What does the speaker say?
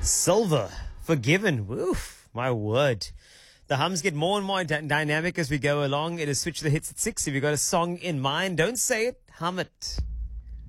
Silver, Forgiven. Oof, my word. The hums get more and more dynamic as we go along. It is Switch the Hits at 6. If you've got a song in mind, don't say it, hum it.